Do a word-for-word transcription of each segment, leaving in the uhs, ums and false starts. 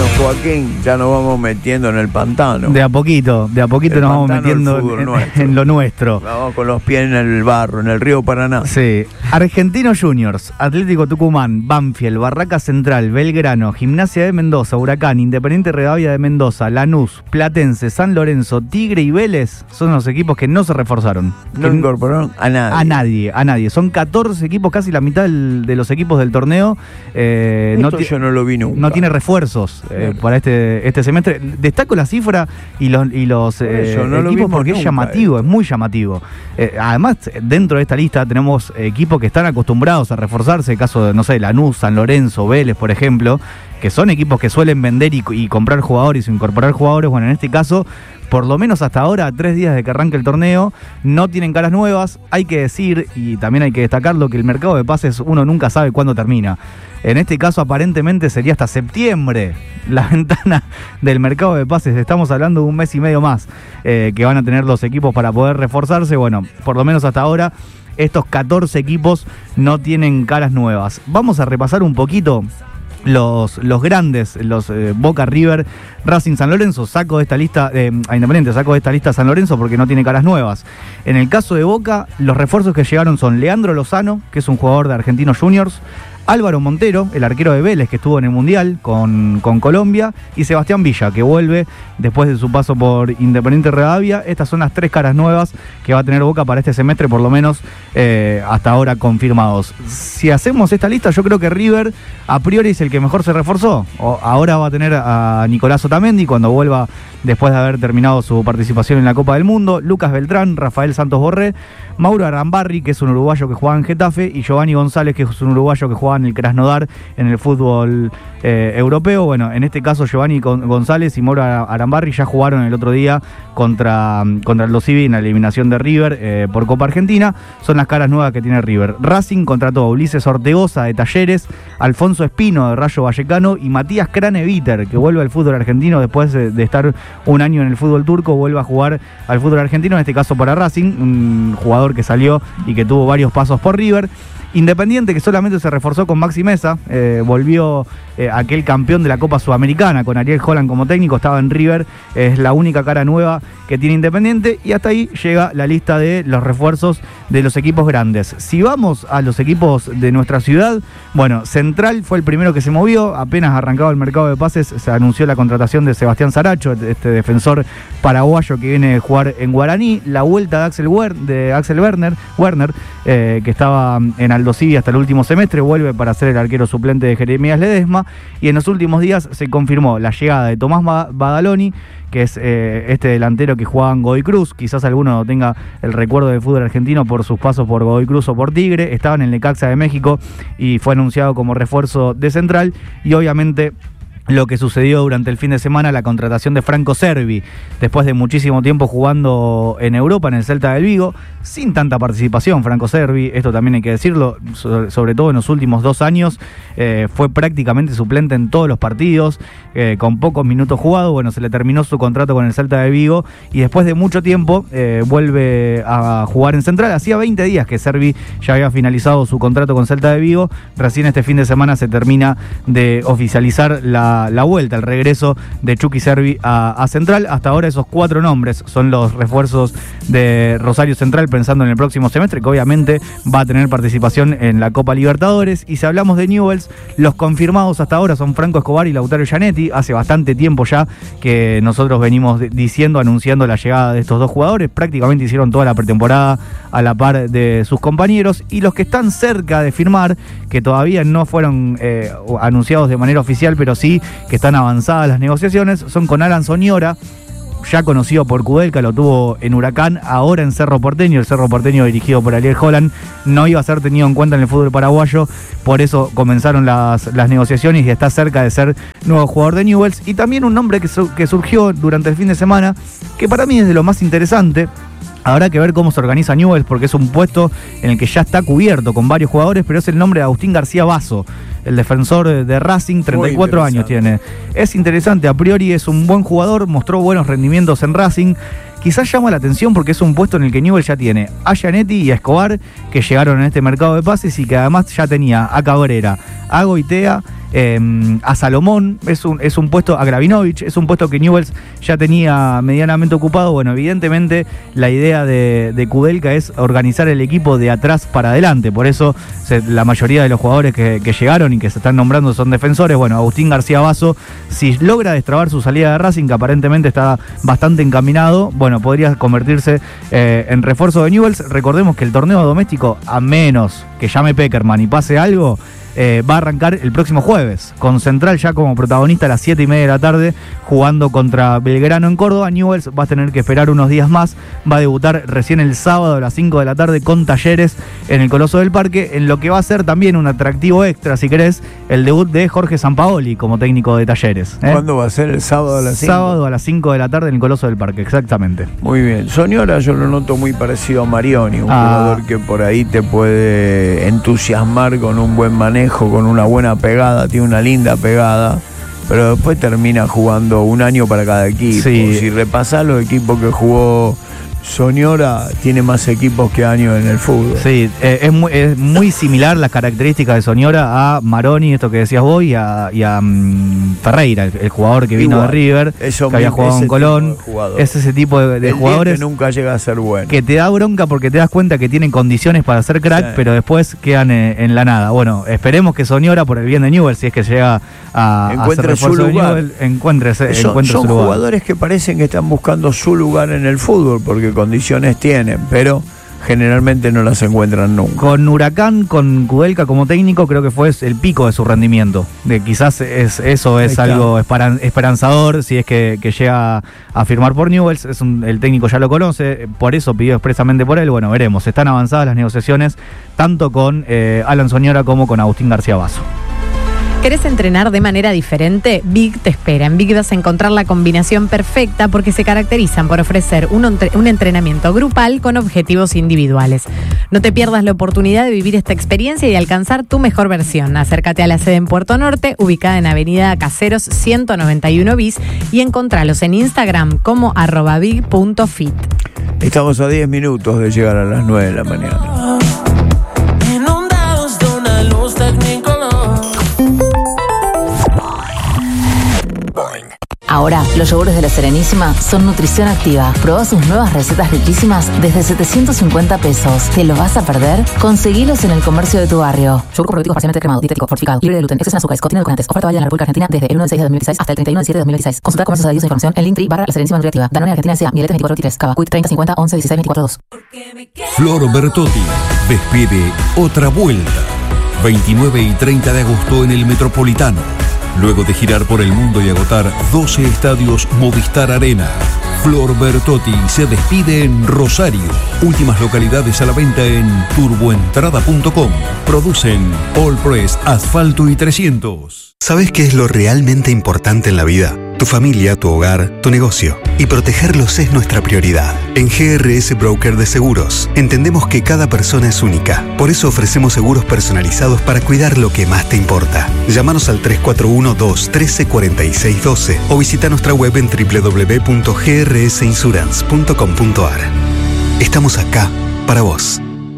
Bueno, Joaquín, ya nos vamos metiendo en el pantano. De a poquito, de a poquito El nos vamos pantano del metiendo fútbol en, nuestro. en lo nuestro. Vamos con los pies en el barro, en el río Paraná. Sí. Argentinos Juniors, Atlético Tucumán, Banfield, Barraca Central, Belgrano, Gimnasia de Mendoza, Huracán, Independiente Rivadavia de Mendoza, Lanús, Platense, San Lorenzo, Tigre y Vélez son los equipos que no se reforzaron. No Que- incorporaron a nadie. A nadie, a nadie. Son catorce equipos, casi la mitad del- de los equipos del torneo. Eh, Esto no ti- yo no lo vi nunca. No tiene refuerzos eh, Claro. para este, este semestre. Destaco la cifra y los, y los Por eh, eso, no lo equipos vimos porque es nunca llamativo, esto. es muy llamativo. Eh, además, dentro de esta lista tenemos equipos que están acostumbrados a reforzarse, el caso de, no sé, Lanús, San Lorenzo, Vélez, por ejemplo, que son equipos que suelen vender y, y comprar jugadores o incorporar jugadores. Bueno, en este caso, por lo menos hasta ahora, a tres días de que arranque el torneo, no tienen caras nuevas. Hay que decir, y también hay que destacarlo, que el mercado de pases uno nunca sabe cuándo termina. En este caso, aparentemente sería hasta septiembre la ventana del mercado de pases. Estamos hablando de un mes y medio más eh, que van a tener los equipos para poder reforzarse. Bueno, por lo menos hasta ahora, estos catorce equipos no tienen caras nuevas. Vamos a repasar un poquito los, los grandes, los eh, Boca, River, Racing, San Lorenzo. Saco de esta lista, eh, a Independiente, saco de esta lista a San Lorenzo porque no tiene caras nuevas. En el caso de Boca, los refuerzos que llegaron son Leandro Lozano, que es un jugador de Argentinos Juniors, Álvaro Montero, el arquero de Vélez que estuvo en el Mundial con, con Colombia, y Sebastián Villa, que vuelve después de su paso por Independiente Rivadavia. Estas son las tres caras nuevas que va a tener Boca para este semestre, por lo menos eh, hasta ahora confirmados. Si hacemos esta lista, yo creo que River a priori es el que mejor se reforzó. O, ahora va a tener a Nicolás Otamendi cuando vuelva después de haber terminado su participación en la Copa del Mundo, Lucas Beltrán, Rafael Santos Borré, Mauro Arambarri, que es un uruguayo que juega en Getafe, y Giovanni González, que es un uruguayo que juega en el Krasnodar en el fútbol eh, europeo. Bueno, en este caso Giovanni González y Mauro Arambarri ya jugaron el otro día contra, contra el Dosivi en la eliminación de River eh, por Copa Argentina. Son las caras nuevas que tiene River. Racing contrató a Ulises Ortegoza de Talleres, Alfonso Espino de Rayo Vallecano y Matías Craneviter, que vuelve al fútbol argentino después de, de estar un año en el fútbol turco, vuelve a jugar al fútbol argentino, en este caso para Racing, un jugador que salió y que tuvo varios pasos por River. Independiente, que solamente se reforzó con Maxi Mesa, eh, volvió eh, aquel campeón de la Copa Sudamericana con Ariel Holland como técnico, estaba en River, es la única cara nueva que tiene Independiente, y hasta ahí llega la lista de los refuerzos de los equipos grandes. Si vamos a los equipos de nuestra ciudad, bueno, Central fue el primero que se movió, apenas arrancaba el mercado de pases, se anunció la contratación de Sebastián Saracho, este defensor paraguayo que viene a jugar en Guaraní, la vuelta de Axel, Wer de Axel Werner, Werner eh, que estaba en Aldo Civi hasta el último semestre, vuelve para ser el arquero suplente de Jeremías Ledesma, y en los últimos días se confirmó la llegada de Tomás Badaloni, que es eh, este delantero que jugaba en Godoy Cruz. Quizás alguno tenga el recuerdo del fútbol argentino por sus pasos por Godoy Cruz o por Tigre. Estaba en el Necaxa de México y fue anunciado como refuerzo de Central, y obviamente lo que sucedió durante el fin de semana, la contratación de Franco Cervi, después de muchísimo tiempo jugando en Europa, en el Celta del Vigo, sin tanta participación. Franco Cervi, esto también hay que decirlo, sobre todo en los últimos dos años, eh, fue prácticamente suplente en todos los partidos, eh, con pocos minutos jugados. Bueno, se le terminó su contrato con el Celta de Vigo, y después de mucho tiempo eh, vuelve a jugar en Central. Hacía veinte días que Cervi ya había finalizado su contrato con Celta de Vigo, recién este fin de semana se termina de oficializar la la vuelta, el regreso de Chucky Cervi a, a Central. Hasta ahora esos cuatro nombres son los refuerzos de Rosario Central, pensando en el próximo semestre, que obviamente va a tener participación en la Copa Libertadores. Y si hablamos de Newell's, los confirmados hasta ahora son Franco Escobar y Lautaro Gianetti. Hace bastante tiempo ya que nosotros venimos diciendo, anunciando la llegada de estos dos jugadores. Prácticamente hicieron toda la pretemporada a la par de sus compañeros, y los que están cerca de firmar, que todavía no fueron eh, anunciados de manera oficial, pero sí que están avanzadas las negociaciones, son con Alan Soñora, ya conocido por Kudelka, lo tuvo en Huracán, ahora en Cerro Porteño. El Cerro Porteño, dirigido por Ariel Holland, no iba a ser tenido en cuenta en el fútbol paraguayo, por eso comenzaron las, las negociaciones, y está cerca de ser nuevo jugador de Newell's. Y también un nombre que, su, que surgió durante el fin de semana, que para mí es de lo más interesante. Habrá que ver cómo se organiza Newell's, porque es un puesto en el que ya está cubierto con varios jugadores, pero es el nombre de Agustín García Basso, el defensor de Racing, treinta y cuatro años tiene. Es interesante, a priori es un buen jugador, mostró buenos rendimientos en Racing. Quizás llama la atención porque es un puesto en el que Newell's ya tiene a Gianetti y a Escobar, que llegaron en este mercado de pases, y que además ya tenía a Cabrera, a Goitea eh, a Salomón, es un, es un puesto, a Gravinovich, es un puesto que Newell's ya tenía medianamente ocupado. Bueno, evidentemente la idea de, de Kudelka es organizar el equipo de atrás para adelante, por eso se, la mayoría de los jugadores que, que llegaron y que se están nombrando son defensores. Bueno, Agustín García Basso, si logra destrabar su salida de Racing, que aparentemente está bastante encaminado, bueno, podría convertirse eh, en refuerzo de Newell's. Recordemos que el torneo doméstico, a menos que llame Peckerman y pase algo, Eh, va a arrancar el próximo jueves, con Central ya como protagonista a las siete y media de la tarde, jugando contra Belgrano en Córdoba. Newell's va a tener que esperar unos días más, va a debutar recién el sábado a las cinco de la tarde con Talleres en el Coloso del Parque, en lo que va a ser también un atractivo extra, si querés, el debut de Jorge Sampaoli como técnico de Talleres. ¿eh? ¿Cuándo va a ser? ¿El sábado a las cinco? Sábado a las cinco de la tarde en el Coloso del Parque, exactamente. Muy bien. Soñora yo lo noto muy parecido a Marioni, un Ah. jugador que por ahí te puede entusiasmar con un buen manejo, con una buena pegada, tiene una linda pegada, pero después termina jugando un año para cada equipo. Sí. Si repasás los equipos que jugó Soñora, tiene más equipos que años en el fútbol. Sí, eh, es, muy, es muy similar las características de Soñora a Maroni, esto que decías vos, y a, y a um, Ferreira, el, el jugador que vino Igual, de River, eso que había mismo, jugado ese en Colón. tipo de jugador. Es ese tipo de, de El jugadores diez que nunca llega a ser bueno. que te da bronca porque te das cuenta que tienen condiciones para ser crack, Sí. pero después quedan en, en la nada. Bueno, esperemos que Soñora, por el bien de Newell's, si es que llega a, a Encuentre ser refuerzo su de lugar. Newell's, encuentre, Son, encuentre son su lugar. jugadores que parecen que están buscando su lugar en el fútbol porque condiciones tienen, pero generalmente no las encuentran nunca. Con Huracán, con Kudelka como técnico, creo que fue el pico de su rendimiento. De, quizás es, eso es algo esperan, esperanzador si es que, que llega a firmar por Newell's. Es un, el técnico ya lo conoce, por eso pidió expresamente por él. Bueno, veremos. Están avanzadas las negociaciones tanto con eh, Alan Soñora como con Agustín García Basso. ¿Querés entrenar de manera diferente? Big te espera. En Big vas a encontrar la combinación perfecta porque se caracterizan por ofrecer un, un entrenamiento grupal con objetivos individuales. No te pierdas la oportunidad de vivir esta experiencia y alcanzar tu mejor versión. Acércate a la sede en Puerto Norte, ubicada en Avenida Caseros ciento noventa y uno bis, y encontralos en Instagram como arroba big punto fit. Estamos a diez minutos de llegar a las nueve de la mañana. Inundados de una luz tecnicolor. Ahora, los yogures de La Serenísima son nutrición activa. Probá sus nuevas recetas riquísimas desde setecientos cincuenta pesos. ¿Te lo vas a perder? Conseguilos en el comercio de tu barrio. Yogur probiotico parcialmente cremado, dietético, fortificado, libre de gluten, exceso en azúcares, contiene edulcorantes. Oferta válida en la República Argentina desde el uno de seis de dos mil dieciséis hasta el treinta y uno de siete de dos mil dieciséis. Consulta comercios adheridos e información en Linktree barra La Serenísima Nutritiva. Danone Argentina S A, Mieletes veinticuatro veintitrés, Cava, Quick treinta cincuenta once dieciséis veinticuatro dos. Flor Bertotti despide otra vuelta. veintinueve y treinta de agosto en el Metropolitano. Luego de girar por el mundo y agotar doce estadios Movistar Arena, Flor Bertotti se despide en Rosario. Últimas localidades a la venta en turboentrada punto com. Producen All Press, Asfalto y trescientos. ¿Sabes qué es lo realmente importante en la vida? Tu familia, tu hogar, tu negocio. Y protegerlos es nuestra prioridad. En G R S Broker de Seguros, entendemos que cada persona es única. Por eso ofrecemos seguros personalizados para cuidar lo que más te importa. Llámanos al tres cuatro uno, dos uno tres, cuatro seis uno dos o visita nuestra web en doble u doble u doble u punto g r s insurance punto com punto a r. Estamos acá para vos.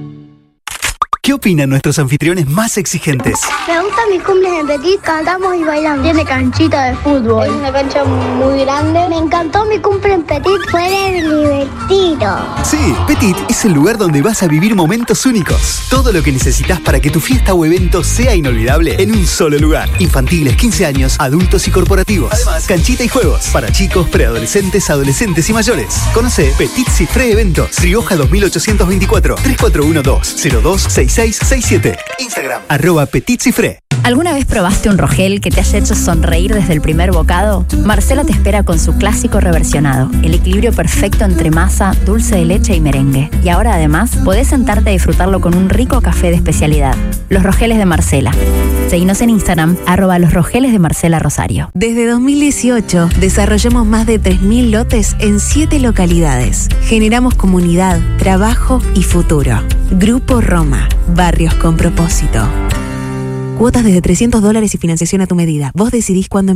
¿Qué opinan nuestros anfitriones más exigentes? Me gusta mi cumple en Petit, cantamos y bailamos. Tiene canchita de fútbol. Es una cancha muy grande. Me encantó mi cumple en Petit, fue divertido. Sí, Petit es el lugar donde vas a vivir momentos únicos. Todo lo que necesitas para que tu fiesta o evento sea inolvidable en un solo lugar. Infantiles, quince años, adultos y corporativos. Además, canchita y juegos para chicos, preadolescentes, adolescentes y mayores. Conoce Petit Cifré Eventos, Rioja dos mil ochocientos veinticuatro, tres cuatro uno dos cero dos seis seis seis siete. Instagram, arroba Petit Cifré. ¿Alguna vez probaste un Rogel que te haya hecho sonreír desde el primer bocado? Marcela te espera con su clásico reversionado, el equilibrio perfecto entre masa, dulce de leche y merengue. Y ahora además podés sentarte a disfrutarlo con un rico café de especialidad. Los Rogeles de Marcela. Seguinos en Instagram, arroba los Rogeles de Marcela Rosario. Desde dos mil dieciocho desarrollamos más de tres mil lotes en siete localidades. Generamos comunidad, trabajo y futuro. Grupo Roma, barrios con propósito. Cuotas desde trescientos dólares y financiación a tu medida. Vos decidís cuándo